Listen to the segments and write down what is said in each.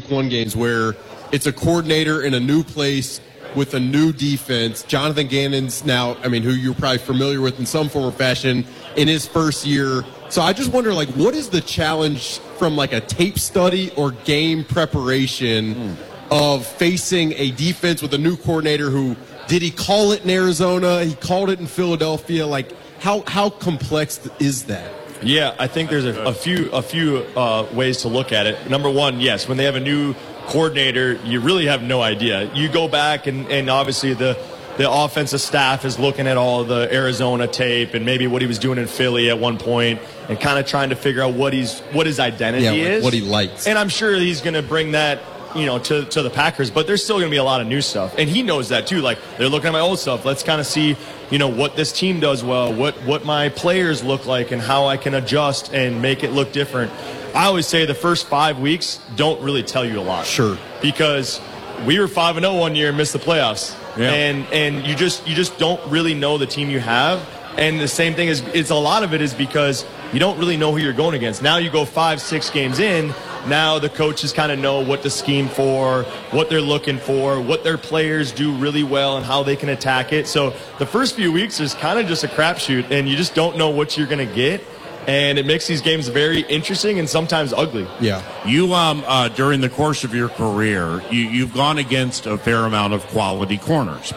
Week 1 games where it's a coordinator in a new place with a new defense. Jonathan Gannon's now, who you're probably familiar with in some form or fashion, in his first year. So I just wonder, what is the challenge from, a tape study or game preparation of facing a defense with a new coordinator who, did he call it in Arizona? He called it in Philadelphia. How complex is that? Yeah, I think there's a few ways to look at it. Number one, yes, when they have a new coordinator, you really have no idea. You go back and obviously the offensive staff is looking at all the Arizona tape and maybe what he was doing in Philly at one point and kind of trying to figure out what his identity is. What he likes. And I'm sure he's going to bring that to the Packers, but there's still going to be a lot of new stuff. And he knows that too. They're looking at my old stuff. Let's kind of see, what this team does well, what my players look like and how I can adjust and make it look different. I always say the first 5 weeks don't really tell you a lot. Sure. Because we were 5-0 one year and missed the playoffs. Yeah. And you just don't really know the team you have. And the same thing is a lot of it is because you don't really know who you're going against. Now you go 5-6 games in. Now the coaches kind of know what to scheme for, what they're looking for, what their players do really well, and how they can attack it. So the first few weeks is kind of just a crapshoot, and you just don't know what you're going to get. And it makes these games very interesting and sometimes ugly. Yeah. You, during the course of your career, you've gone against a fair amount of quality corners.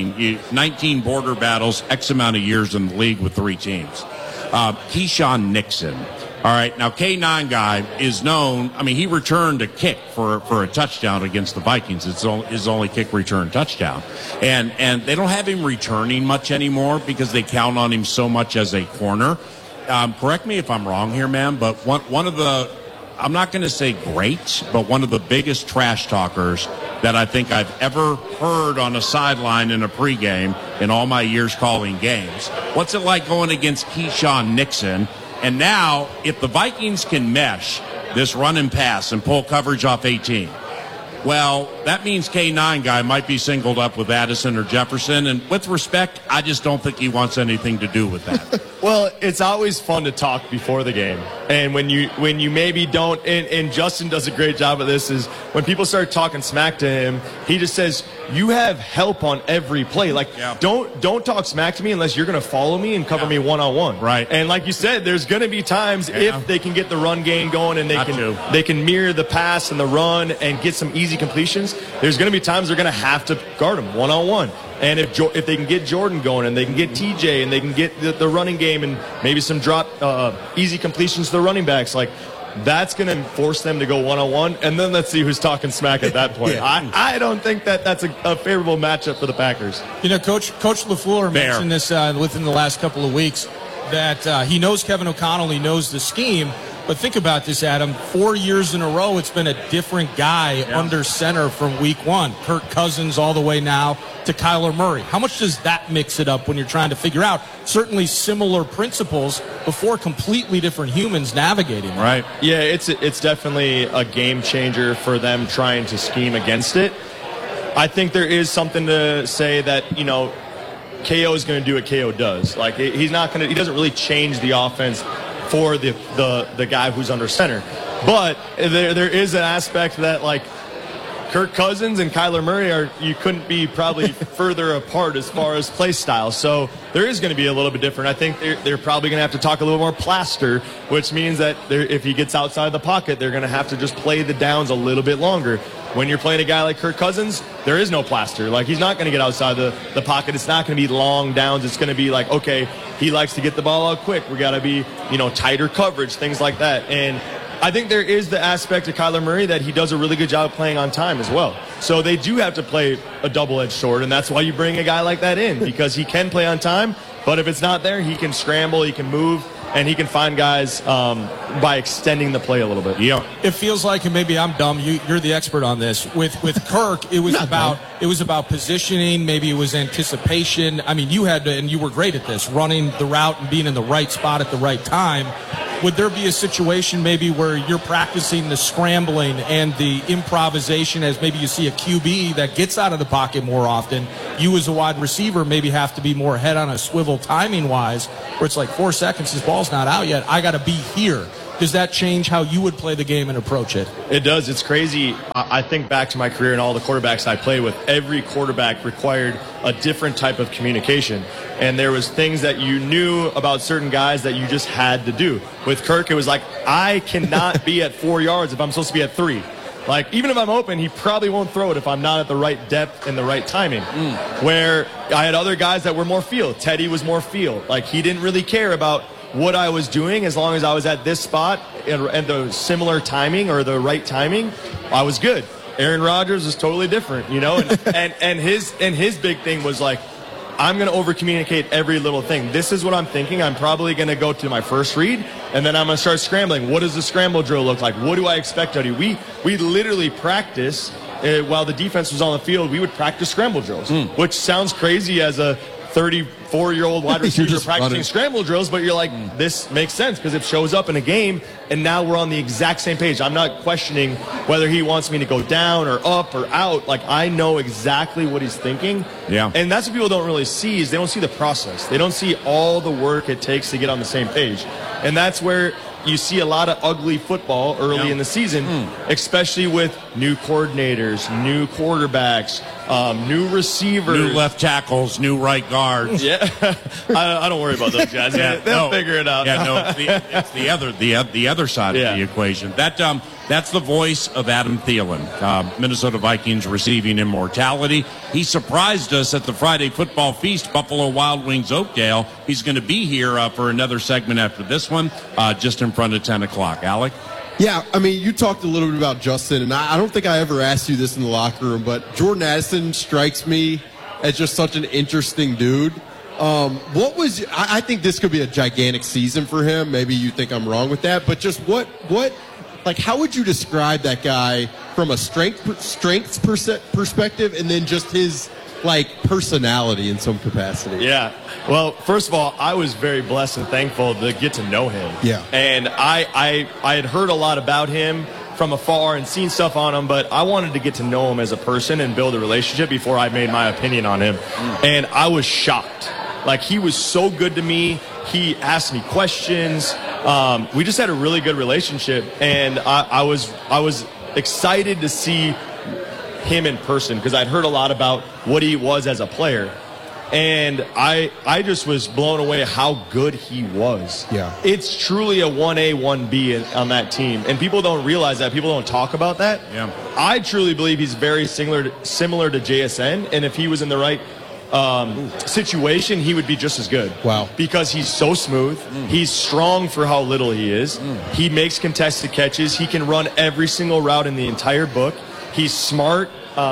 19 border battles, X amount of years in the league with 3 teams. Keyshawn Nixon. All right, now K9 guy is known. He returned a kick for a touchdown against the Vikings. It's his only kick return touchdown, and they don't have him returning much anymore because they count on him so much as a corner. Correct me if I'm wrong here, man, but one of the, I'm not going to say great, but one of the biggest trash talkers that I think I've ever heard on a sideline in a pregame in all my years calling games. What's it like going against Keyshawn Nixon? And now, if the Vikings can mesh this run and pass and pull coverage off 18, well, that means K9 guy might be singled up with Addison or Jefferson. And with respect, I just don't think he wants anything to do with that. Well, it's always fun to talk before the game. And when you maybe don't, and Justin does a great job of this, is when people start talking smack to him, he just says, you have help on every play. Don't talk smack to me unless you're going to follow me and cover me one-on-one. Right. And like you said, there's going to be times if they can get the run game going and they can mirror the pass and the run and get some easy completions, there's going to be times they're going to have to guard him one-on-one. And if they can get Jordan going and they can get TJ and they can get the running game and maybe some drop easy completions to the running backs, that's going to force them to go one-on-one. And then let's see who's talking smack at that point. I don't think that's a favorable matchup for the Packers. Coach LaFleur mentioned this within the last couple of weeks that he knows Kevin O'Connell, he knows the scheme. But think about this, Adam. 4 years in a row, it's been a different guy under center from week 1. Kirk Cousins all the way now to Kyler Murray. How much does that mix it up when you're trying to figure out certainly similar principles before completely different humans navigating them? Right. Yeah, it's definitely a game changer for them trying to scheme against it. I think there is something to say that, KO is going to do what KO does. He doesn't really change the offense for the guy who's under center. But there is an aspect that, Kirk Cousins and Kyler Murray you couldn't be probably further apart as far as play style. So there is going to be a little bit different. I think they're probably going to have to talk a little more plaster, which means that if he gets outside the pocket, they're going to have to just play the downs a little bit longer. When you're playing a guy like Kirk Cousins, there is no plaster. He's not going to get outside the pocket. It's not going to be long downs. It's going to be okay, he likes to get the ball out quick. We got to be, tighter coverage, things like that. And I think there is the aspect of Kyler Murray that he does a really good job playing on time as well. So they do have to play a double-edged sword, and that's why you bring a guy like that in, because he can play on time, but if it's not there, he can scramble, he can move, and he can find guys by extending the play a little bit. Yeah, it feels like, and maybe I'm dumb. You're the expert on this. With Kirk, it was about positioning. Maybe it was anticipation. You had to, and you were great at this, running the route and being in the right spot at the right time. Would there be a situation maybe where you're practicing the scrambling and the improvisation as maybe you see a QB that gets out of the pocket more often? You as a wide receiver maybe have to be more head on a swivel timing-wise, where it's 4 seconds, his ball's not out yet. I got to be here. does that change how you would play the game and approach it? It does. It's crazy. I think back to my career and all the quarterbacks I played with. Every quarterback required a different type of communication. And there was things that you knew about certain guys that you just had to do. With Kirk, it was like, I cannot be at 4 yards if I'm supposed to be at 3. Like, even if I'm open, he probably won't throw it if I'm not at the right depth and the right timing. Where I had other guys that were more field. Teddy was more field. Like, he didn't really care about what I was doing as long as I was at this spot and the similar timing or the right timing, I was good. Aaron Rodgers was totally different, you know, and his big thing was like, I'm going to over-communicate every little thing. This is what I'm thinking. I'm probably going to go to my first read, and then I'm going to start scrambling. What does the scramble drill look like? What do I expect out of you? We literally practice, while the defense was on the field, we would practice scramble drills, which sounds crazy as a 34-year-old wide receiver practicing scramble drills, but you're like, this makes sense because it shows up in a game, and now we're on the exact same page. I'm not questioning whether he wants me to go down or up or out. Like, I know exactly what he's thinking. Yeah. And that's what people don't really see is they don't see the process. They don't see all the work it takes to get on the same page. And that's where you see a lot of ugly football early in the season, especially with new coordinators, new quarterbacks, new receivers. New left tackles, new right guards. Yeah. I don't worry about those guys. They'll figure it out. Yeah, no, it's the other side of the equation. That's the voice of Adam Thielen, Minnesota Vikings receiving immortality. He surprised us at the Friday Football Feast, Buffalo Wild Wings Oakdale. He's going to be here for another segment after this one, just in front of 10 o'clock. Alec? Yeah, I mean, you talked a little bit about Justin, and I don't think I ever asked you this in the locker room, but Jordan Addison strikes me as just such an interesting dude. I think this could be a gigantic season for him. Maybe you think I'm wrong with that, but just how would you describe that guy from a strengths perspective, and then just his personality in some capacity? Yeah. Well, first of all, I was very blessed and thankful to get to know him. Yeah. And I had heard a lot about him from afar and seen stuff on him, but I wanted to get to know him as a person and build a relationship before I made my opinion on him. And I was shocked. Like, he was so good to me. He asked me questions. We just had a really good relationship, and I was excited to see him in person because I'd heard a lot about what he was as a player, and I just was blown away how good he was. Yeah, it's truly a 1A 1B on that team, and people don't realize that. People don't talk about that. Yeah, I truly believe he's very similar to JSN, and if he was in the right situation, he would be just as good. Wow. Because he's so smooth. He's strong for how little he is. He makes contested catches. He can run every single route in the entire book. He's smart.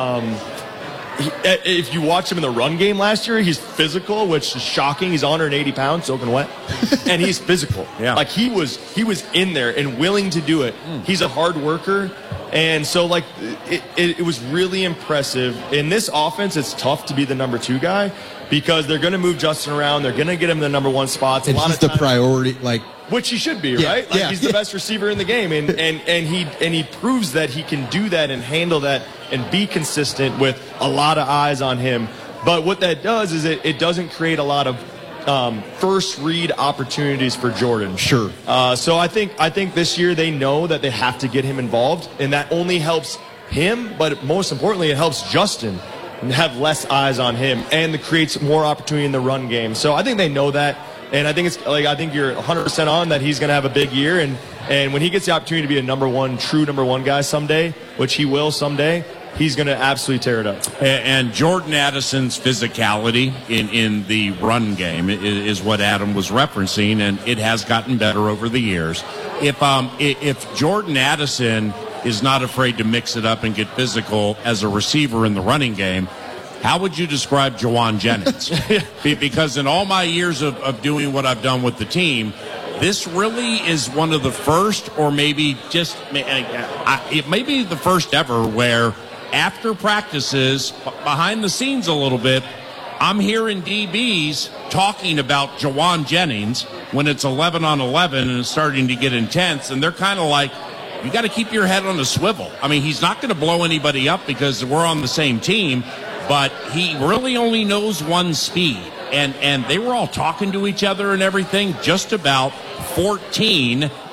If you watch him in the run game last year, he's physical, which is shocking. He's 180 pounds, soaking wet, and he's physical. Yeah. Like, he was in there and willing to do it. He's a hard worker. And so, it was really impressive. In this offense, it's tough to be the number 2 guy because they're going to move Justin around. They're going to get him the number 1 spots. And he's the priority, which he should be, right? He's the best receiver in the game, and he proves that he can do that and handle that and be consistent with a lot of eyes on him. But what that does is it doesn't create a lot of first read opportunities for Jordan. Sure. So I think this year they know that they have to get him involved, and that only helps him, but most importantly, it helps Justin have less eyes on him, and it creates more opportunity in the run game. So I think they know that, and I think I think you're 100% on that he's going to have a big year, and when he gets the opportunity to be a true number one guy someday, which he will someday, he's going to absolutely tear it up. And Jordan Addison's physicality in the run game is what Adam was referencing, and it has gotten better over the years. If Jordan Addison is not afraid to mix it up and get physical as a receiver in the running game, how would you describe Jauan Jennings? Because in all my years of doing what I've done with the team, this really is one of the first, or maybe just it may be the first ever, where after practices, behind the scenes a little bit, I'm hearing DBs talking about Jauan Jennings when it's 11 on 11 and it's starting to get intense, and they're kind of like, you got to keep your head on a swivel. I mean, he's not going to blow anybody up because we're on the same team, but he really only knows one speed. And they were all talking to each other and everything, just about 14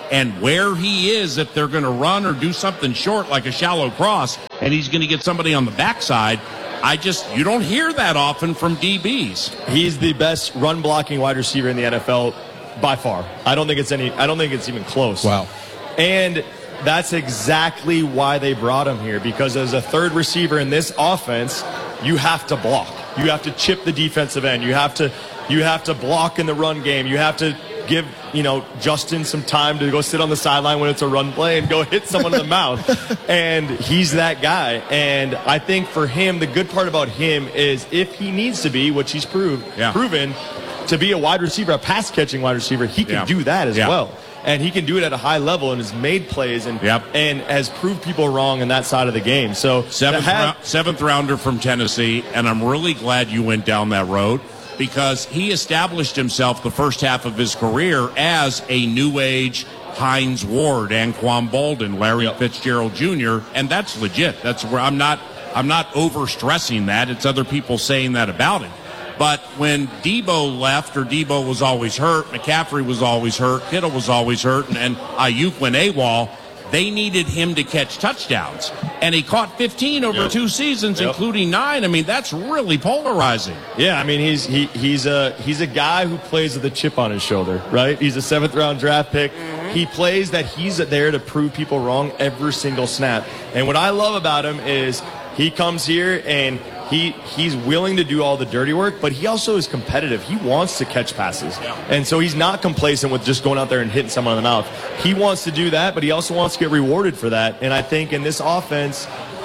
and where he is if they're going to run or do something short like a shallow cross, and he's going to get somebody on the backside. You don't hear that often from DBs. He's the best run blocking wide receiver in the NFL by far. I don't think it's even close. Wow. And that's exactly why they brought him here, because as a third receiver in this offense, you have to block. You have to chip the defensive end. You have to block in the run game. You have to give, Justin some time to go sit on the sideline when it's a run play and go hit someone in the mouth. And he's that guy. And I think for him, the good part about him is if he needs to be, which he's proven to be a wide receiver, a pass-catching wide receiver, he can do that as well. And he can do it at a high level and has made plays and has proved people wrong in that side of the game. So seventh rounder from Tennessee, and I'm really glad you went down that road, because he established himself the first half of his career as a new age Hines Ward, Anquan Bolden, Larry Fitzgerald Jr., and that's legit. That's where I'm not over-stressing that. It's other people saying that about him. But when Debo left, or Debo was always hurt, McCaffrey was always hurt, Kittle was always hurt, and Ayuk went AWOL, they needed him to catch touchdowns. And he caught 15 over 2 seasons, including 9. I mean, that's really polarizing. Yeah, I mean, he's a guy who plays with a chip on his shoulder, right? He's a 7th-round draft pick. He plays that he's there to prove people wrong every single snap. And what I love about him is he comes here and he's willing to do all the dirty work, but he also is competitive. He wants to catch passes. And so he's not complacent with just going out there and hitting someone in the mouth. He wants to do that, but he also wants to get rewarded for that. And I think in this offense,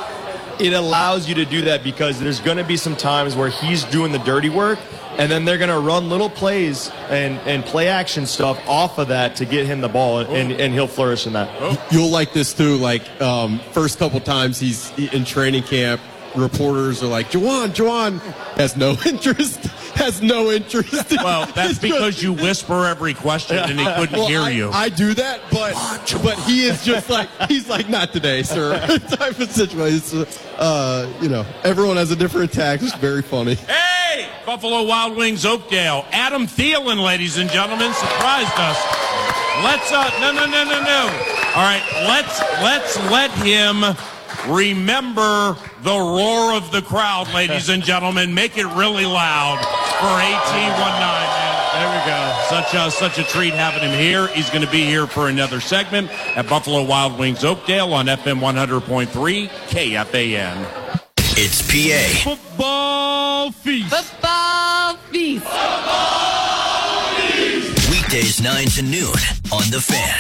it allows you to do that, because there's going to be some times where he's doing the dirty work, and then they're going to run little plays and play action stuff off of that to get him the ball, and he'll flourish in that. You'll like this too. Like first couple times he's in training camp, reporters are like, Juwan has no interest. Well, that's because you whisper every question and he couldn't hear you. I do that, but he is just like, he's like, not today, sir. Type of situation. Everyone has a different attack. It's very funny. Hey, Buffalo Wild Wings Oakdale. Adam Thielen, ladies and gentlemen, surprised us. Let's no. All right, let's let him remember the roar of the crowd, ladies and gentlemen. Make it really loud for AT19. There we go. Such a treat having him here. He's going to be here for another segment at Buffalo Wild Wings Oakdale on FM 100.3 KFAN. It's PA. Football Feast. Football Feast. Football Feast. Weekdays 9 to noon on The Fan.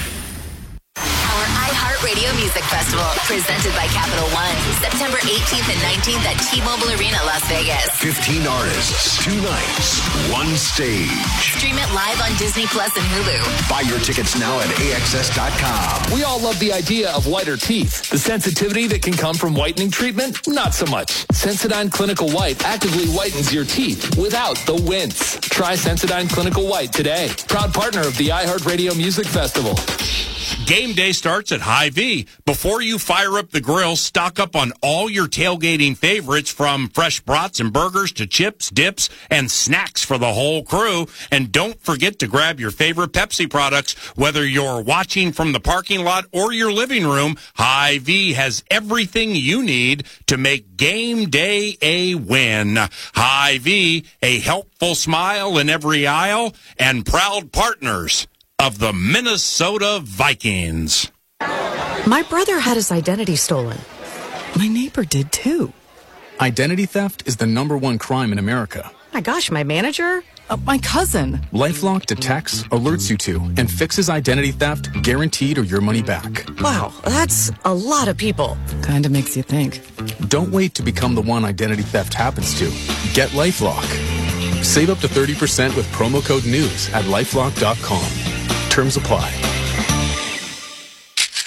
Radio Music Festival, presented by Capital One, September 18th and 19th at T-Mobile Arena, Las Vegas. 15 artists, 2 nights, 1 stage. Stream it live on Disney Plus and Hulu. Buy your tickets now at AXS.com. We all love the idea of whiter teeth. The sensitivity that can come from whitening treatment? Not so much. Sensodyne Clinical White actively whitens your teeth without the wince. Try Sensodyne Clinical White today. Proud partner of the iHeartRadio Music Festival. Game day starts at Hy-Vee. Before you fire up the grill, stock up on all your tailgating favorites, from fresh brats and burgers to chips, dips, and snacks for the whole crew. And don't forget to grab your favorite Pepsi products. Whether you're watching from the parking lot or your living room, Hy-Vee has everything you need to make game day a win. Hy-Vee, a helpful smile in every aisle, and proud partners of the Minnesota Vikings. My brother had his identity stolen. My neighbor did too. Identity theft is the #1 crime in America. My gosh, my manager? My cousin. LifeLock detects, alerts you to, and fixes identity theft, guaranteed or your money back. Wow, that's a lot of people. Kinda makes you think. Don't wait to become the one identity theft happens to. Get LifeLock. Save up to 30% with promo code NEWS at LifeLock.com. Terms apply.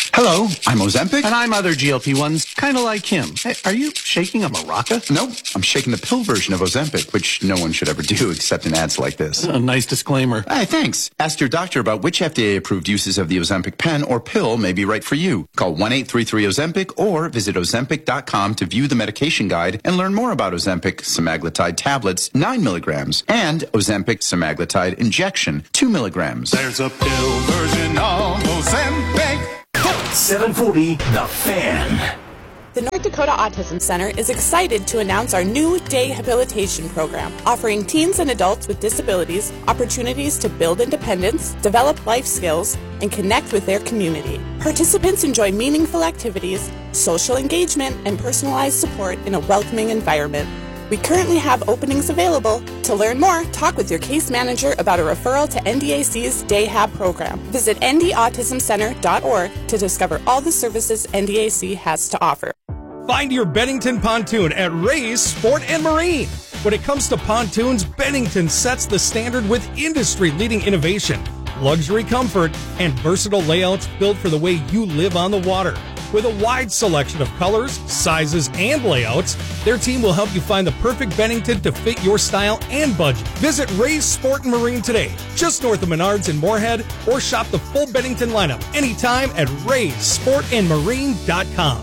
Hello, I'm Ozempic. And I'm other GLP-1s, kind of like him. Hey, are you shaking a maraca? Nope, I'm shaking the pill version of Ozempic, which no one should ever do except in ads like this. A nice disclaimer. Hey, thanks. Ask your doctor about which FDA-approved uses of the Ozempic pen or pill may be right for you. Call 1-833-OZEMPIC or visit Ozempic.com to view the medication guide and learn more about Ozempic semaglutide tablets, 9 milligrams, and Ozempic semaglutide injection, 2 milligrams. There's a pill version of Ozempic. 740 The Fan. The North Dakota Autism Center is excited to announce our new day habilitation program, offering teens and adults with disabilities opportunities to build independence, develop life skills, and connect with their community. Participants enjoy meaningful activities, social engagement, and personalized support in a welcoming environment. We currently have openings available. To learn more, talk with your case manager about a referral to NDAC's Day Hab program. Visit ndautismcenter.org to discover all the services NDAC has to offer. Find your Bennington pontoon at Ray's Sport and Marine. When it comes to pontoons, Bennington sets the standard with industry-leading innovation, luxury comfort, and versatile layouts built for the way you live on the water. With a wide selection of colors, sizes, and layouts, their team will help you find the perfect Bennington to fit your style and budget. Visit Ray's Sport and Marine today, just north of Menards in Moorhead, or shop the full Bennington lineup anytime at raysportandmarine.com.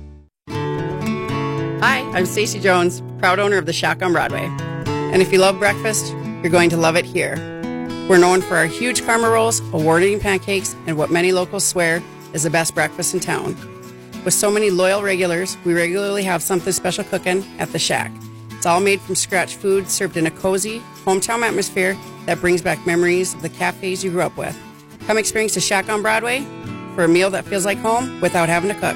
Hi, I'm Stacey Jones, proud owner of the Shack on Broadway. And if you love breakfast, you're going to love it here. We're known for our huge karma rolls, award-winning pancakes, and what many locals swear is the best breakfast in town. With so many loyal regulars, we regularly have something special cooking at the Shack. It's all made from scratch food served in a cozy, hometown atmosphere that brings back memories of the cafes you grew up with. Come experience the Shack on Broadway for a meal that feels like home without having to cook.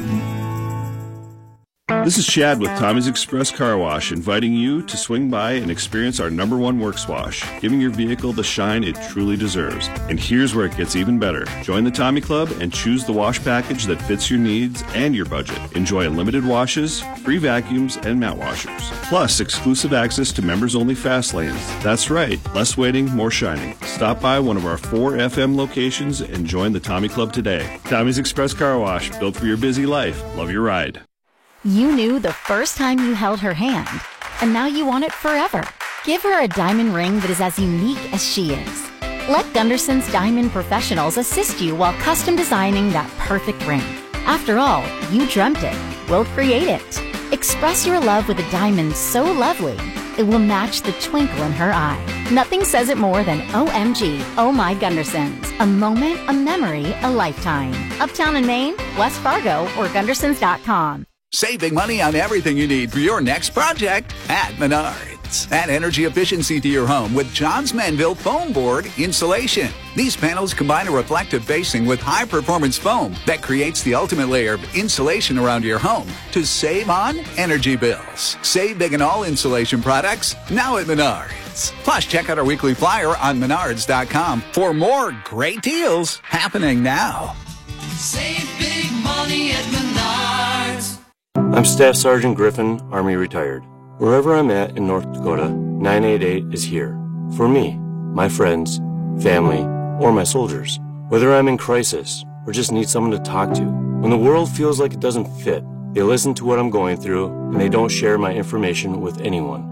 This is Chad with Tommy's Express Car Wash, inviting you to swing by and experience our #1 Works Wash, giving your vehicle the shine it truly deserves. And here's where it gets even better. Join the Tommy Club and choose the wash package that fits your needs and your budget. Enjoy unlimited washes, free vacuums, and mat washers. Plus, exclusive access to members-only fast lanes. That's right, less waiting, more shining. Stop by one of our 4 FM locations and join the Tommy Club today. Tommy's Express Car Wash, built for your busy life. Love your ride. You knew the first time you held her hand, and now you want it forever. Give her a diamond ring that is as unique as she is. Let Gunderson's Diamond Professionals assist you while custom designing that perfect ring. After all, you dreamt it. We'll create it. Express your love with a diamond so lovely, it will match the twinkle in her eye. Nothing says it more than OMG, Oh My Gundersons. A moment, a memory, a lifetime. Uptown in Maine, West Fargo, or Gundersons.com. Save big money on everything you need for your next project at Menards. Add energy efficiency to your home with Johns Manville Foam Board Insulation. These panels combine a reflective facing with high-performance foam that creates the ultimate layer of insulation around your home to save on energy bills. Save big on all insulation products now at Menards. Plus, check out our weekly flyer on Menards.com for more great deals happening now. Save big money at Menards. I'm Staff Sergeant Griffin, Army retired. Wherever I'm at in North Dakota, 988 is here. For me, my friends, family, or my soldiers. Whether I'm in crisis or just need someone to talk to. When the world feels like it doesn't fit, they listen to what I'm going through and they don't share my information with anyone.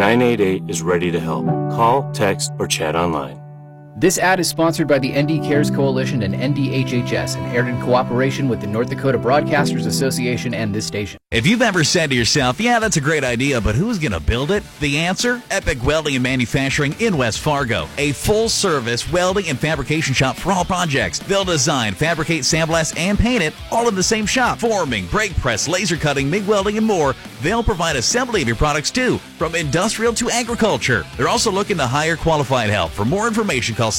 988 is ready to help. Call, text, or chat online. This ad is sponsored by the ND Cares Coalition and NDHHS and aired in cooperation with the North Dakota Broadcasters Association and this station. If you've ever said to yourself, yeah, that's a great idea, but who's going to build it? The answer? Epic Welding and Manufacturing in West Fargo. A full-service welding and fabrication shop for all projects. They'll design, fabricate, sandblast, and paint it all in the same shop. Forming, brake press, laser cutting, MIG welding, and more. They'll provide assembly of your products, too, from industrial to agriculture. They're also looking to hire qualified help. For more information, call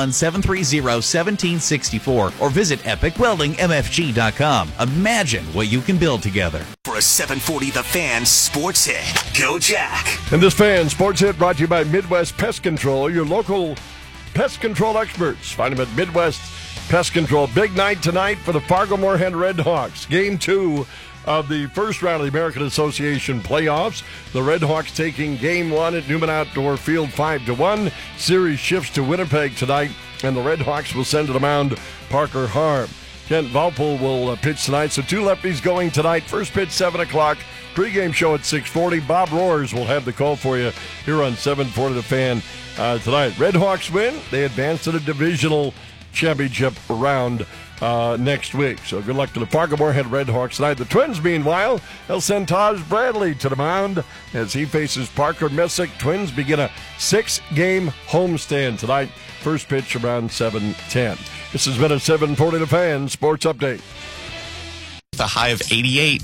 701-730-1764 or visit epicweldingmfg.com. Imagine what you can build together. For a 740 The Fan Sports Hit, go Jack. And this Fan Sports Hit brought to you by Midwest Pest Control, your local pest control experts. Find them at Midwest Pest Control. Big night tonight for the Fargo-Moorhead Red Hawks. Game 2 of the first round of the American Association playoffs. The Red Hawks taking Game 1 at Newman Outdoor Field 5-1. Series shifts to Winnipeg tonight, and the Red Hawks will send to the mound Parker Harm. Kent Valpool will pitch tonight. So 2 lefties going tonight. First pitch 7 o'clock. Pre-game show at 6:40. Bob Roars will have the call for you here on 740 The Fan tonight. Red Hawks win. They advance to the divisional championship round next week. So good luck to the Fargo-Moorhead Red Hawks tonight. The Twins, meanwhile, they'll send Taj Bradley to the mound as he faces Parker Messick. Twins begin a 6-game homestand tonight. First pitch around 7:10. This has been a 740 The Fan Sports Update. The high of 88.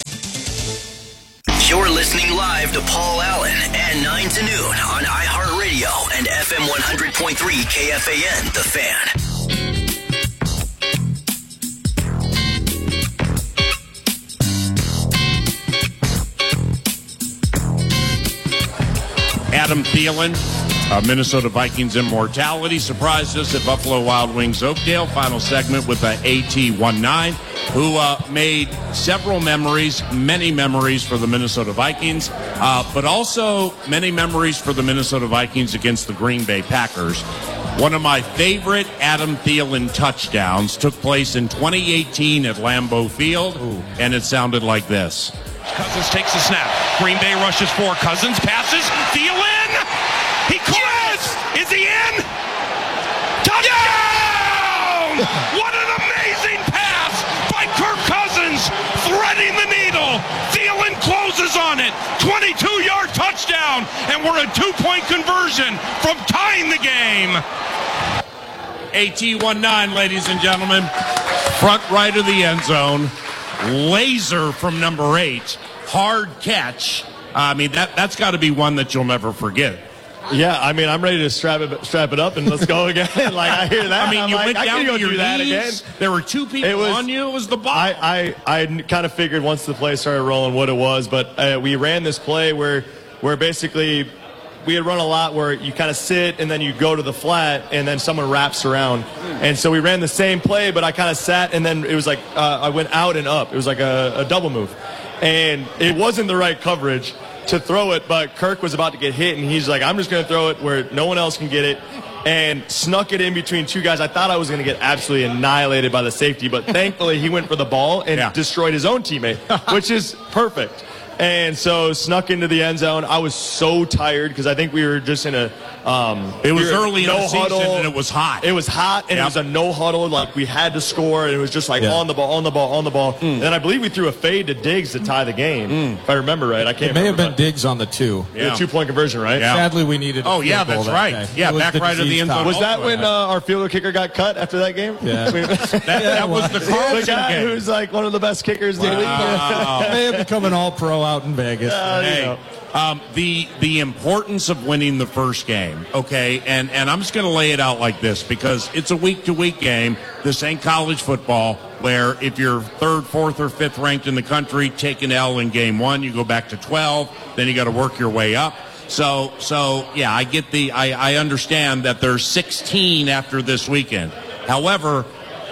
You're listening live to Paul Allen at 9 to noon on iHeartRadio and FM 100.3 KFAN, The Fan. Adam Thielen, Minnesota Vikings immortality, surprised us at Buffalo Wild Wings Oakdale. Final segment with AT19, who made several memories, many memories for the Minnesota Vikings, but also many memories for the Minnesota Vikings against the Green Bay Packers. One of my favorite Adam Thielen touchdowns took place in 2018 at Lambeau Field, and it sounded like this. Cousins takes the snap. Green Bay rushes 4. Cousins passes. Thielen! He caught it! Is he in? Touchdown! What an amazing pass by Kirk Cousins, threading the needle. Thielen closes on it. 22-yard touchdown, and we're a 2-point conversion from tying the game. AT19, ladies and gentlemen. Front right of the end zone. Laser from number 8. Hard catch. I mean, that's got to be one that you'll never forget. Yeah, I mean, I'm ready to strap it up and let's go again. Like, I hear that. I mean, you went down to your do that again. There were 2 people on you. It was the ball. I kind of figured once the play started rolling what it was, but we ran this play where basically we had run a lot where you kind of sit and then you go to the flat and then someone wraps around. And so we ran the same play, but I kind of sat and then it was like I went out and up. It was like a double move. And it wasn't the right coverage to throw it, but Kirk was about to get hit, and he's like, I'm just going to throw it where no one else can get it, and snuck it in between 2 guys. I thought I was going to get absolutely annihilated by the safety, but thankfully he went for the ball and destroyed his own teammate, which is perfect. And so snuck into the end zone. I was so tired because I think we were just in a it was early in the season and it was hot. It was hot and it was a no huddle. Like we had to score and it was just like on the ball. And then I believe we threw a fade to Diggs to tie the game. If I remember right. I can't It may remember. have been Diggs on the 2. The 2-point conversion, right? Yeah. Sadly, we needed a field goal that's right. day. Yeah, back right of the end zone. Was that when our field goal kicker got cut after that game? Yeah. that was the Carlson the guy game. who's like one of the best kickers in the league. May have become an all-pro out in Vegas. The importance of winning the first game, okay, and I'm just going to lay it out like this because it's a week-to-week game. This ain't college football where if you're 3rd, 4th, or 5th ranked in the country, take an L in game 1, you go back to 12, then you got to work your way up. So yeah, I understand that there's 16 after this weekend. However,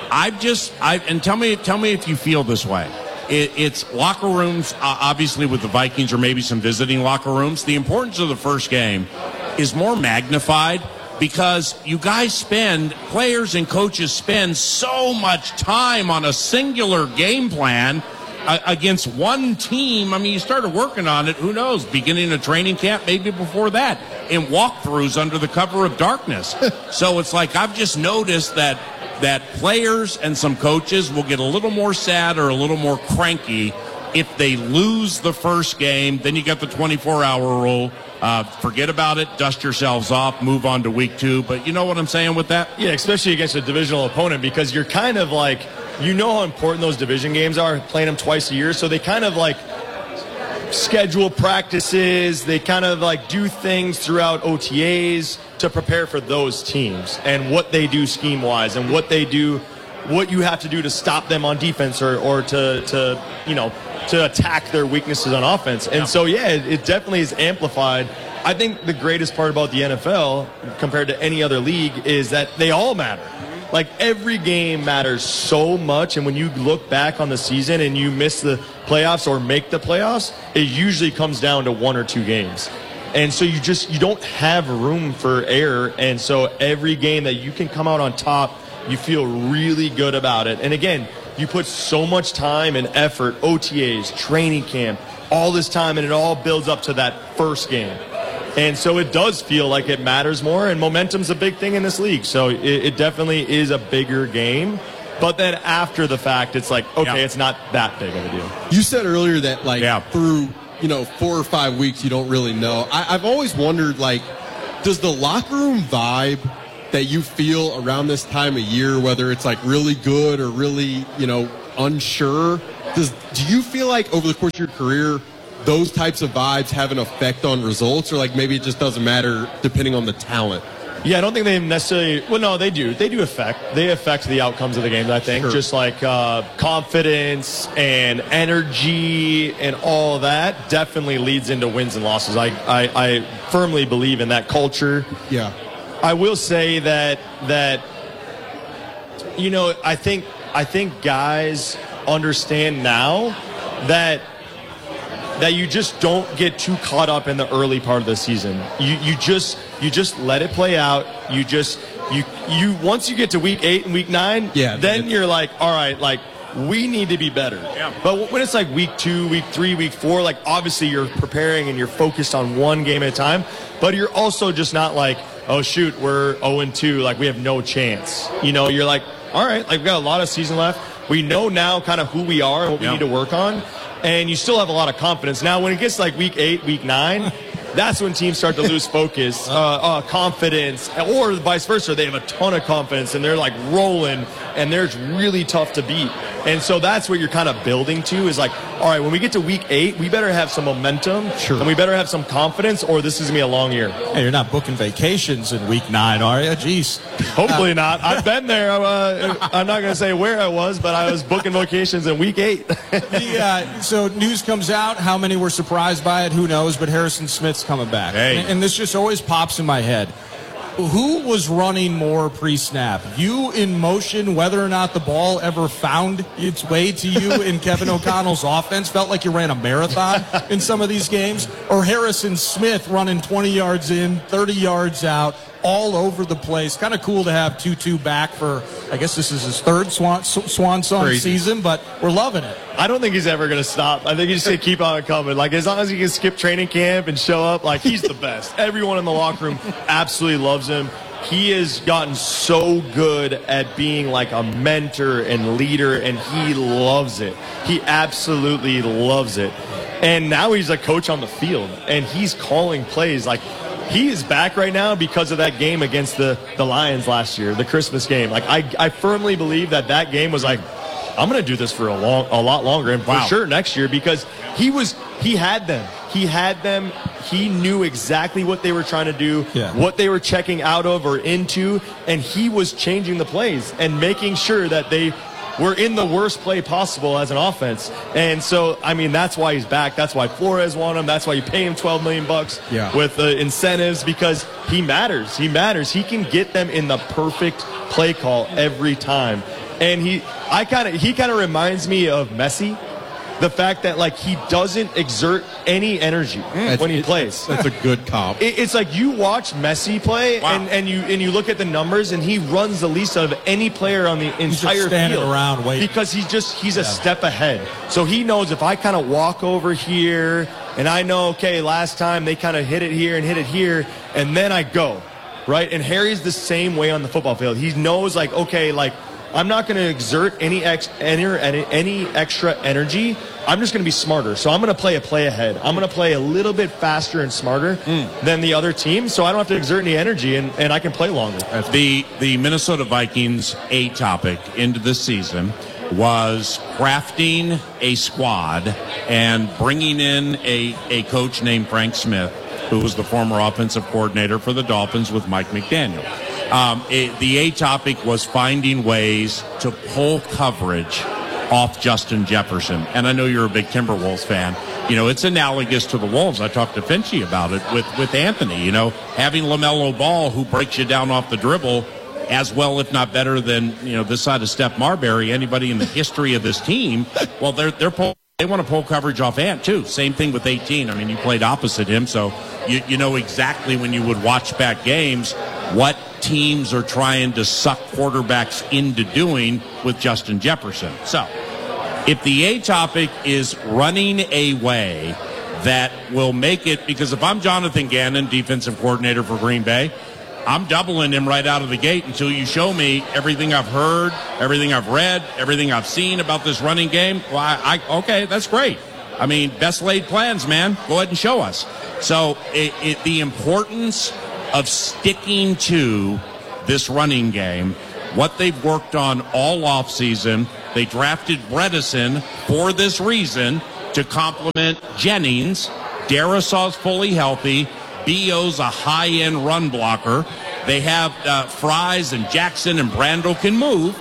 and tell me if you feel this way. It's locker rooms, obviously, with the Vikings or maybe some visiting locker rooms. The importance of the first game is more magnified because you guys players and coaches spend so much time on a singular game plan against one team. I mean, you started working on it, who knows, beginning of training camp, maybe before that, in walkthroughs under the cover of darkness. So it's like I've just noticed that players and some coaches will get a little more sad or a little more cranky if they lose the first game. Then you got the 24-hour rule. Forget about it, dust yourselves off, move on to week 2. But you know what I'm saying with that? Yeah, especially against a divisional opponent because you're kind of like, you know how important those division games are, playing them twice a year. So they kind of like schedule practices. They kind of like do things throughout OTAs to prepare for those teams and what they do scheme-wise and what they do, what you have to do to stop them on defense or to attack their weaknesses on offense. And so, yeah, it definitely is amplified. I think the greatest part about the NFL compared to any other league is that they all matter. Like, every game matters so much, and when you look back on the season and you miss the playoffs or make the playoffs, it usually comes down to 1 or 2 games. And so you don't have room for error, and so every game that you can come out on top You feel really good about it. And again, you put so much time and effort, OTAs, training camp, all this time, and it all builds up to that first game. And so it does feel like it matters more, and momentum's a big thing in this league. So it definitely is a bigger game. But then after the fact, it's like, okay, it's not that big of a deal. You said earlier that, through, 4 or 5 weeks, you don't really know. I've always wondered, does the locker room vibe that you feel around this time of year, whether it's, really good or really, unsure, do you feel like over the course of your career, those types of vibes have an effect on results, or, maybe it just doesn't matter depending on the talent? Yeah, I don't think they necessarily – well, no, they do. They do affect. They affect the outcomes of the games, I think. Sure. Just like confidence and energy and all of that definitely leads into wins and losses. I firmly believe in that culture. Yeah. I will say that I think guys understand now that you just don't get too caught up in the early part of the season. You just let it play out. You once you get to week 8 and week 9, then you're like, all right, we need to be better. Yeah. But when it's week 2, week 3, week 4, obviously you're preparing and you're focused on one game at a time, but you're also just not oh shoot, we're 0-2, we have no chance. You're like, all right, we've got a lot of season left. We know now kind of who we are and what we need to work on. And you still have a lot of confidence. Now, when it gets week 8, week 9, that's when teams start to lose focus, confidence, or vice versa. They have a ton of confidence, and they're rolling, and they're really tough to beat. And so that's what you're kind of building to is all right, when we get to week 8, we better have some momentum, and we better have some confidence, or this is going to be a long year. Hey, you're not booking vacations in week 9, are you? Jeez. Hopefully not. I've been there. I'm not going to say where I was, but I was booking vacations in week 8. So news comes out. How many were surprised by it? Who knows? But Harrison Smith's coming back. Hey. And this just always pops in my head. Who was running more pre-snap? You in motion, whether or not the ball ever found its way to you in Kevin O'Connell's offense? Felt like you ran a marathon in some of these games? Or Harrison Smith running 20 yards in, 30 yards out, all over the place? Kind of cool to have Tutu back for, I guess this is his third swan song season, but we're loving it. I don't think he's ever going to stop. I think he's just going to keep on coming. As long as he can skip training camp and show up, he's the best. Everyone in the locker room absolutely loves him. He has gotten so good at being a mentor and leader, and he loves it. He absolutely loves it. And now he's a coach on the field, and he's calling plays. He is back right now because of that game against the Lions last year, the Christmas game. I firmly believe that game was I'm going to do this for a lot longer, and for sure next year, because he had them. He had them. He knew exactly what they were trying to do, what they were checking out of or into, and he was changing the plays and making sure that they were in the worst play possible as an offense. And so, that's why he's back. That's why Flores won him. That's why you pay him $12 million with incentives, because he matters. He matters. He can get them in the perfect play call every time. And he kind of reminds me of Messi. The fact that he doesn't exert any energy when he plays. That's a good comp. It's you watch Messi play, and you look at the numbers, and he runs the least out of any player on the entire standing field around waiting. because he's a step ahead. So he knows if I kind of walk over here, and I know, okay, last time they kind of hit it here, and then I go, right? And Harry's the same way on the football field. He knows I'm not going to exert any extra energy. I'm just going to be smarter. So I'm going to play a play ahead. I'm going to play a little bit faster and smarter than the other team, so I don't have to exert any energy, and I can play longer. The Minnesota Vikings topic into this season was crafting a squad and bringing in a coach named Frank Smith, who was the former offensive coordinator for the Dolphins with Mike McDaniel. The topic was finding ways to pull coverage off Justin Jefferson. And I know you're a big Timberwolves fan. It's analogous to the Wolves. I talked to Finchie about it with Anthony. Having LaMelo Ball, who breaks you down off the dribble as well, if not better than, this side of Steph Marbury, anybody in the history of this team. Well, they want to pull coverage off Ant, too. Same thing with 18. You played opposite him, so you know exactly when you would watch back games what teams are trying to suck quarterbacks into doing with Justin Jefferson. So, if the A topic is running a way that will make it, because if I'm Jonathan Gannon, defensive coordinator for Green Bay, I'm doubling him right out of the gate until you show me everything I've heard, everything I've read, everything I've seen about this running game. Well, okay, that's great. I mean, best laid plans, man. Go ahead and show us. So the importance of sticking to this running game, what they've worked on all offseason, they drafted Bredesen for this reason to complement Jennings. Darrisaw's fully healthy. B.O.'s a high-end run blocker. They have Fries and Jackson and Brandel can move.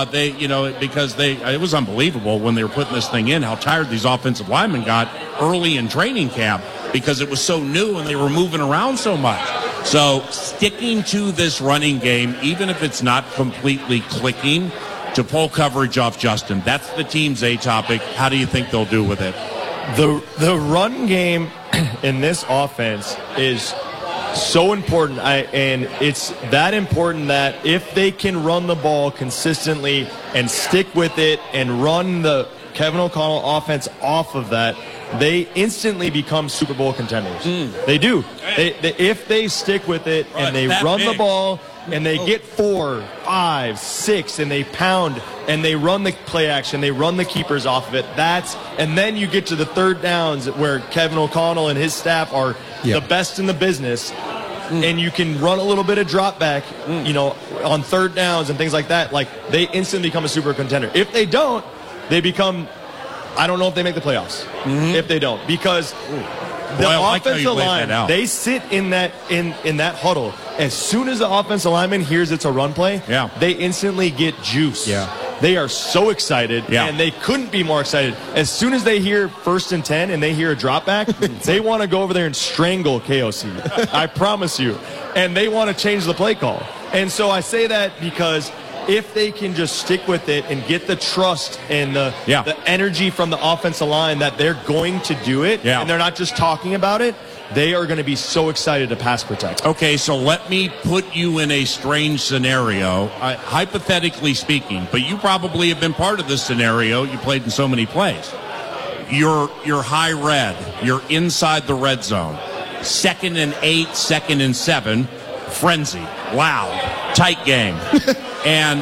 It was unbelievable when they were putting this thing in, how tired these offensive linemen got early in training camp because it was so new and they were moving around so much. So sticking to this running game, even if it's not completely clicking, to pull coverage off Justin, that's the team's A topic. How do you think they'll do with it? The run game in this offense is so important, and it's that important that if they can run the ball consistently and stick with it and run the Kevin O'Connell offense off of that, they instantly become Super Bowl contenders. They do. If they stick with it and they run the ball and they get 4, 5, 6, and they pound and they run the play action, they run the keepers off of it. And then you get to the third downs where Kevin O'Connell and his staff are the best in the business. And you can run a little bit of drop back, on third downs and things like that. Like, they instantly become a super contender. If they don't, they become, I don't know if they make the playoffs. If they don't, because the offensive line, they sit in that huddle. As soon as the offensive lineman hears it's a run play, they instantly get juice. They are so excited, and they couldn't be more excited. As soon as they hear 1st and 10 and they hear a drop back, they want to go over there and strangle KOC. I promise you. And they want to change the play call. And so I say that because if they can just stick with it and get the trust and the energy from the offensive line that they're going to do it, and they're not just talking about it, they are going to be so excited to pass protect. Okay, so let me put you in a strange scenario, hypothetically speaking, but you probably have been part of this scenario. You played in so many plays. You're high red. You're inside the red zone. 2nd and 8, 2nd and 7. Frenzy. Loud. Tight game. and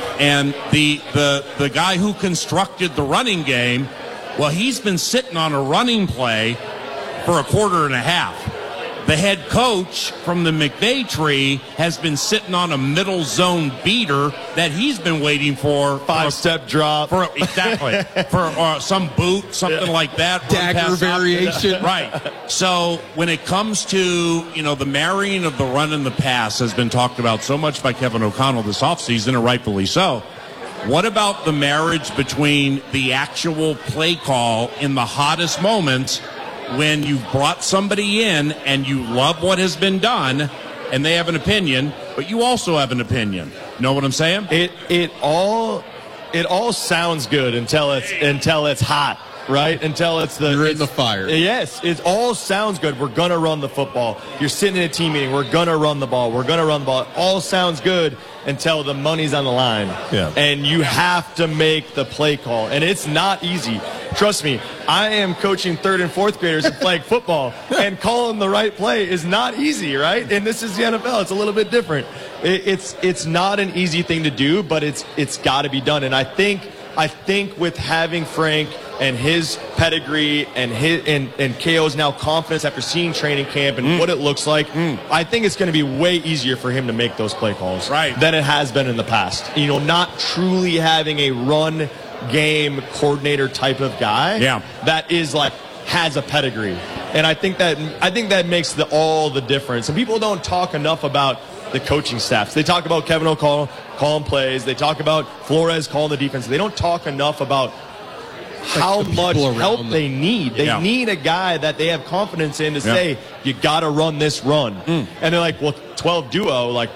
the guy who constructed the running game, well, he's been sitting on a running play for a quarter and a half. The head coach from the McVay tree has been sitting on a middle zone beater that he's been waiting for. 5-step drop. Exactly. For some boot, something like that. Dagger variation. Right. So when it comes to, the marrying of the run and the pass has been talked about so much by Kevin O'Connell this offseason, and rightfully so. What about the marriage between the actual play call in the hottest moments when you've brought somebody in and you love what has been done and they have an opinion, but you also have an opinion? Know what I'm saying? It all sounds good until it's hot, right? Until you're in the fire. Yes, it all sounds good. We're gonna run the football. You're sitting in a team meeting. We're gonna run the ball. We're gonna run the ball. It all sounds good until the money's on the line. And you have to make the play call, and it's not easy. Trust me, I am coaching 3rd and 4th graders and playing football, and calling the right play is not easy, right? And this is the NFL. It's a little bit different. It's not an easy thing to do, but it's got to be done. And I think with having Frank and his pedigree and KO's now confidence after seeing training camp and what it looks like, I think it's going to be way easier for him to make those play calls than it has been in the past. Not truly having a run game coordinator type of guy that is has a pedigree. And I think that makes all the difference. And people don't talk enough about the coaching staffs. They talk about Kevin O'Connell calling plays. They talk about Flores calling the defense. They don't talk enough about how much help they need. They need a guy that they have confidence in to say, you got to run this run. And they're like, well, 12 duo,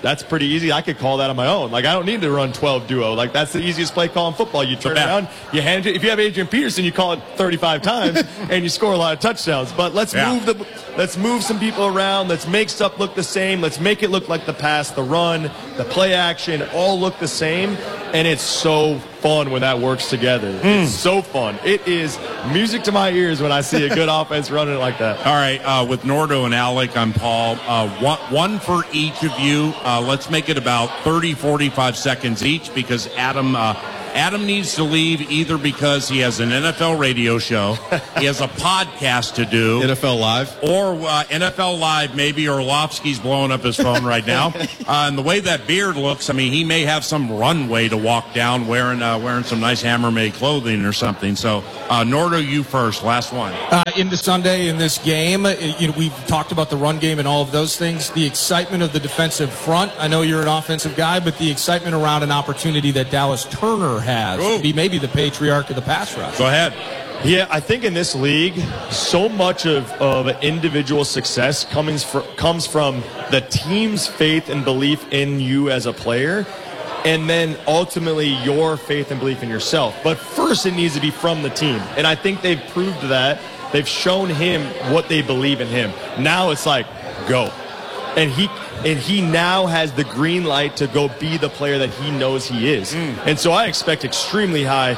that's pretty easy. I could call that on my own. Like, I don't need to run 12 duo. Like, that's the easiest play call in football. You turn around, you hand it. If you have Adrian Peterson, you call it 35 times, and you score a lot of touchdowns. But let's move some people around. Let's make stuff look the same. Let's make it look like the pass, the run, the play action, all look the same. And it's so fun when that works together. It's so fun. It is music to my ears when I see a good offense running like that. All right, with Nordo and Alec, I'm Paul. One for each of you. Let's make it about 30, 45 seconds each because Adam needs to leave either because he has an NFL radio show, he has a podcast to do. NFL Live? Or NFL Live, maybe Orlovsky's blowing up his phone right now. And the way that beard looks, I mean, he may have some runway to walk down wearing some nice Hammer-made clothing or something. So, Nordo, you first. Last one. Into Sunday in this game, we've talked about the run game and all of those things. The excitement of the defensive front. I know you're an offensive guy, but the excitement around an opportunity that Dallas Turner has to be maybe the patriarch of the pass rush. Go ahead. Yeah, I think in this league, so much of individual success comes from the team's faith and belief in you as a player, and then ultimately your faith and belief in yourself. But first, it needs to be from the team, and I think they've proved that. They've shown him what they believe in him. Now it's like, go. And he now has the green light to go be the player that he knows he is. And so I expect extremely high,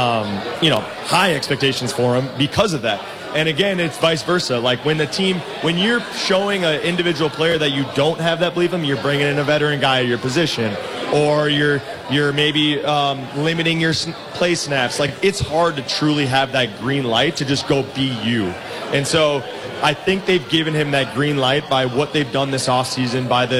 high expectations for him because of that. And again, it's vice versa. Like when you're showing an individual player that you don't have that belief in, you're bringing in a veteran guy at your position, or you're maybe limiting your play snaps. Like it's hard to truly have that green light to just go be you. And so I think they've given him that green light by what they've done this offseason, by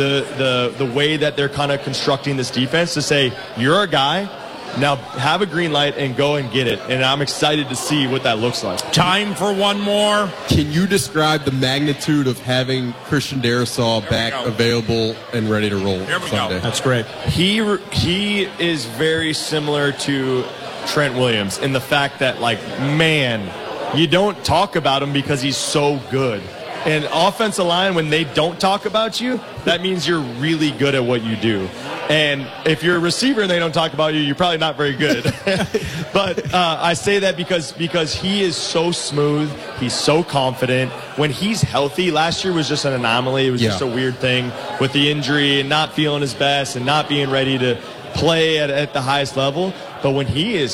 the way that they're kind of constructing this defense to say, you're a guy, now have a green light and go and get it. And I'm excited to see what that looks like. Time for one more. Can you describe the magnitude of having Christian Darrisaw back available and ready to roll Sunday? That's great. He is very similar to Trent Williams in the fact that, like, man, you don't talk about him because he's so good. And offensive line, when they don't talk about you, that means you're really good at what you do. And if you're a receiver and they don't talk about you, you're probably not very good. But I say that because he is so smooth. He's so confident. When he's healthy, last year was just an anomaly. It was just a weird thing with the injury and not feeling his best and not being ready to play at the highest level. But when he is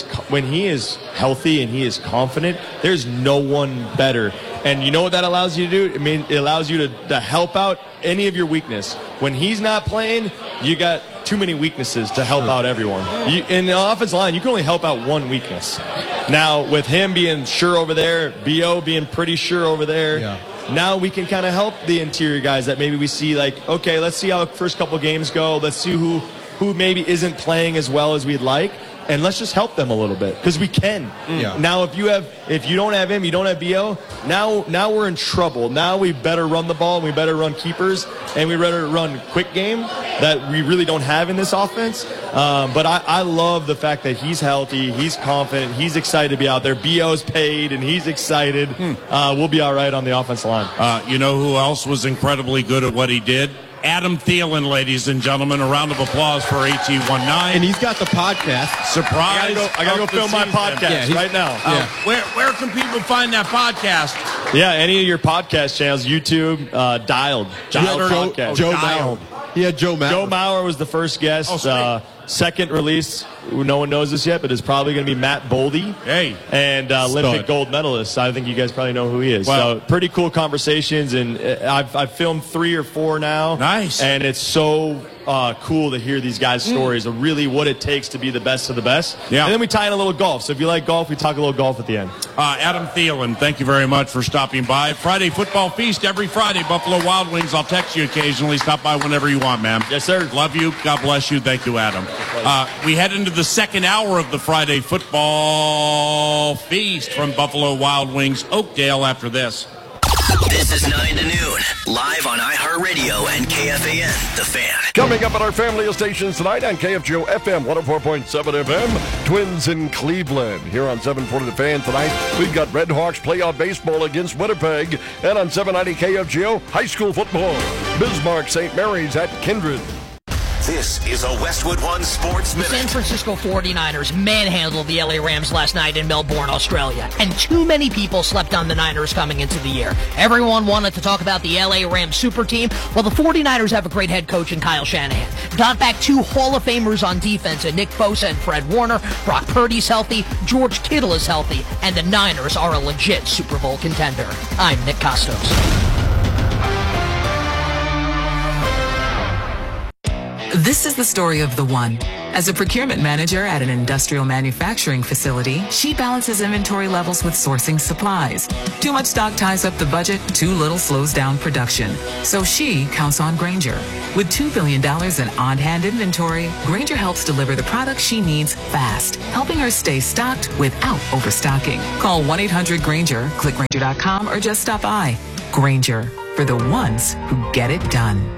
healthy and he is confident, there's no one better. And you know what that allows you to do? I mean, it allows you to help out any of your weakness. When he's not playing, you got too many weaknesses to help out everyone. In the offensive line, you can only help out one weakness. Now, with him being sure over there, B.O. being pretty sure over there, now we can kind of help the interior guys that maybe we see like, okay, let's see how the first couple games go. Let's see who maybe isn't playing as well as we'd like. And let's just help them a little bit because we can. Now, if you don't have him, you don't have B.O., now we're in trouble. Now we better run the ball, and we better run keepers, and we better run quick game that we really don't have in this offense. But I love the fact that he's healthy, he's confident, he's excited to be out there. B.O.'s paid, and he's excited. We'll be all right on the offensive line. You know who else was incredibly good at what he did? Adam Thielen, ladies and gentlemen. A round of applause for AT19. And he's got the podcast. Surprise. I got to go film my podcast right now. Where can people find that podcast? Yeah, any of your podcast channels, YouTube, Dialed podcast. Joe Mauer. Yeah, Joe Mauer. Joe Mauer was the first guest. Second release, no one knows this yet, but it's probably going to be Matt Boldy. And Olympic gold medalist. I think you guys probably know who he is. So pretty cool conversations, and I've filmed 3 or 4 now. Nice. And it's so cool to hear these guys' stories of really what it takes to be the best of the best. And then we tie in a little golf. So if you like golf, we talk a little golf at the end. Adam Thielen, thank you very much for stopping by. Friday Football Feast every Friday. Buffalo Wild Wings. I'll text you occasionally. Stop by whenever you want, ma'am. Yes, sir. Love you. God bless you. Thank you, Adam. We head into the second hour of the Friday Football Feast from Buffalo Wild Wings, Oakdale, after this. This is 9 to noon, live on iHeartRadio and KFAN, The Fan. Coming up at our family of stations tonight on KFGO FM 104.7 FM, Twins in Cleveland. Here on 740 The Fan tonight, we've got Red Hawks playoff baseball against Winnipeg. And on 790 KFGO, high school football, Bismarck St. Mary's at Kindred. This is a Westwood One Sports Minute. San Francisco 49ers manhandled the LA Rams last night in Melbourne, Australia, and too many people slept on the Niners coming into the year. Everyone wanted to talk about the LA Rams super team. Well, the 49ers have a great head coach in Kyle Shanahan. Got back 2 Hall of Famers on defense in Nick Bosa and Fred Warner. Brock Purdy's healthy, George Kittle is healthy, and the Niners are a legit Super Bowl contender. I'm Nick Costos. This is the story of the one. As a procurement manager at an industrial manufacturing facility, she balances inventory levels with sourcing supplies. Too much stock ties up the budget, too little slows down production. So she counts on Grainger. With $2 billion in on-hand inventory, Grainger helps deliver the products she needs fast, helping her stay stocked without overstocking. Call 1-800-GRAINGER, click Grainger.com, or just stop by. Grainger, for the ones who get it done.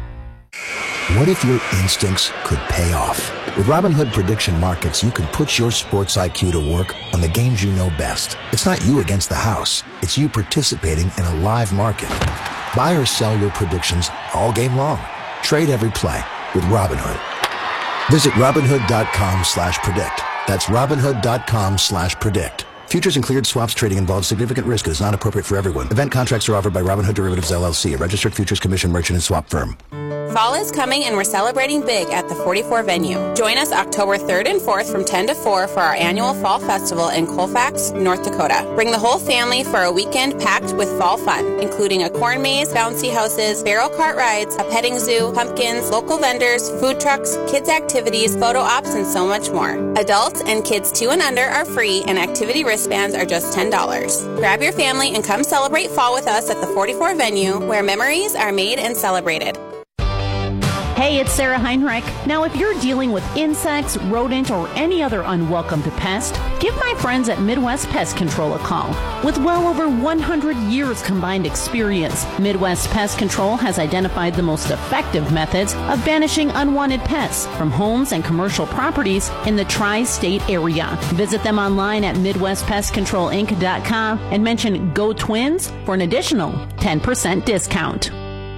What if your instincts could pay off? With Robinhood Prediction Markets, you can put your sports IQ to work on the games you know best. It's not you against the house. It's you participating in a live market. Buy or sell your predictions all game long. Trade every play with Robinhood. Visit Robinhood.com/predict. That's Robinhood.com/predict. Futures and cleared swaps trading involves significant risk and is not appropriate for everyone. Event contracts are offered by Robinhood Derivatives LLC, a registered futures commission merchant and swap firm. Fall is coming and we're celebrating big at the 44 venue. Join us October 3rd and 4th from 10 to 4 for our annual Fall Festival in Colfax, North Dakota. Bring the whole family for a weekend packed with fall fun, including a corn maze, bouncy houses, barrel cart rides, a petting zoo, pumpkins, local vendors, food trucks, kids activities, photo ops, and so much more. Adults and kids 2 and under are free and activity wristbands are just $10. Grab your family and come celebrate fall with us at the 44 venue where memories are made and celebrated. Hey, it's Sarah Heinrich. Now, if you're dealing with insects, rodent, or any other unwelcome pest, give my friends at Midwest Pest Control a call. With well over 100 years combined experience, Midwest Pest Control has identified the most effective methods of banishing unwanted pests from homes and commercial properties in the tri-state area. Visit them online at MidwestPestControlInc.com and mention Go Twins for an additional 10% discount.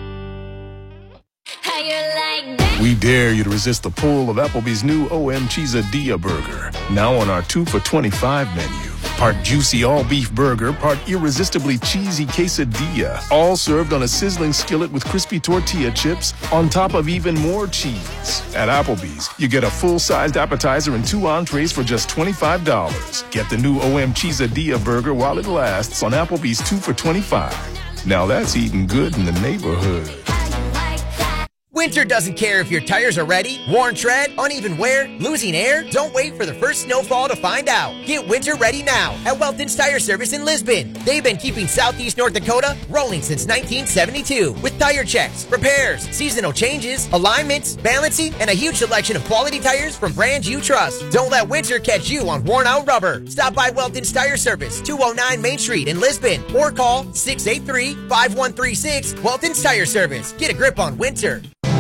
We dare you to resist the pull of Applebee's new OM Cheesadilla burger. Now on our 2 for $25 menu. Part juicy all-beef burger, part irresistibly cheesy quesadilla. All served on a sizzling skillet with crispy tortilla chips on top of even more cheese. At Applebee's, you get a full-sized appetizer and 2 entrees for just $25. Get the new OM Cheesadilla burger while it lasts on Applebee's 2 for $25. Now that's eating good in the neighborhood. Winter doesn't care if your tires are ready, worn tread, uneven wear, losing air. Don't wait for the first snowfall to find out. Get winter ready now at Welton's Tire Service in Lisbon. They've been keeping Southeast North Dakota rolling since 1972 with tire checks, repairs, seasonal changes, alignments, balancing, and a huge selection of quality tires from brands you trust. Don't let winter catch you on worn out rubber. Stop by Welton's Tire Service, 209 Main Street in Lisbon, or call 683-5136. Welton's Tire Service. Get a grip on winter.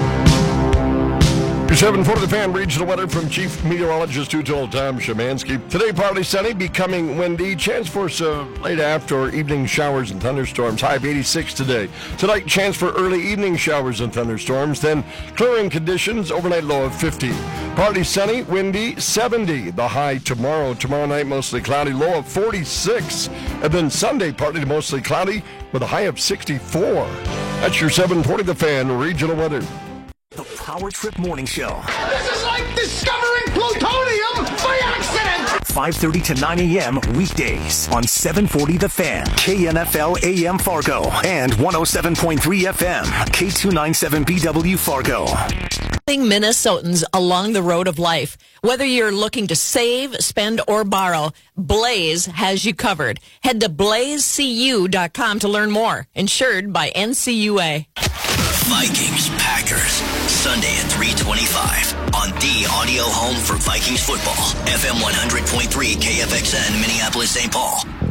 740 The Fan regional weather from Chief Meteorologist Tom Szymanski. Today, partly sunny, becoming windy. Chance for some late after or evening showers and thunderstorms. High of 86 today. Tonight, chance for early evening showers and thunderstorms. Then clearing conditions. Overnight low of 50. Partly sunny, windy, 70. The high tomorrow. Tomorrow night, mostly cloudy, low of 46. And then Sunday, partly to mostly cloudy with a high of 64. That's your 740 The Fan regional weather. The Power Trip Morning Show. This is like discovering plutonium by accident! 5:30 to 9 a.m. weekdays on 740 The Fan, KNFL AM Fargo, and 107.3 FM, K297BW Fargo. Minnesotans along the road of life. Whether you're looking to save, spend, or borrow, Blaze has you covered. Head to blazecu.com to learn more. Insured by NCUA. Vikings, Packers, Sunday at 3:25 on the audio home for Vikings football. FM 100.3 KFXN, Minneapolis, St. Paul.